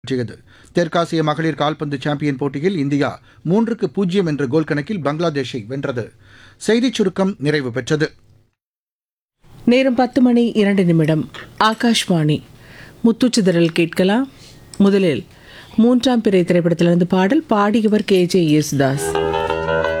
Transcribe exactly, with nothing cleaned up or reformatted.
வெற்றியது. தெற்காசிய மகளிர் கால்பந்து சாம்பியன் போட்டியில் இந்தியா மூன்றுக்கு பூஜ்ஜியம் என்ற கோல் கணக்கில் பங்களாதேஷை வென்றது. செய்திச் சுருக்கம் நிறைவு பெற்றது. நேரம் பத்து மணி இரண்டு நிமிடம். ஆகாஷ்வாணி. முத்துச்சிதறல் கேட்கலாம். முதலில் மூன்றாம் பிறை திரைப்படத்திலிருந்து பாடல். பாடியவர் கே ஜே யேசுதாஸ்.